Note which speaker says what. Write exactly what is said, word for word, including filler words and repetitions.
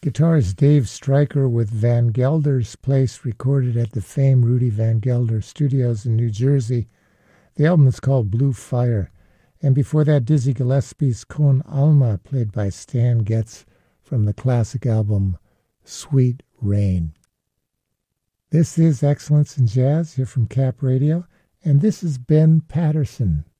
Speaker 1: Guitarist Dave Stryker with Van Gelder's Place, recorded at the famed Rudy Van Gelder Studios in New Jersey. The album is called Blue Fire. And before that, Dizzy Gillespie's Con Alma, played by Stan Getz from the classic album Sweet Rain. This is Excellence in Jazz, here from Cap Radio, and this is Ben Patterson.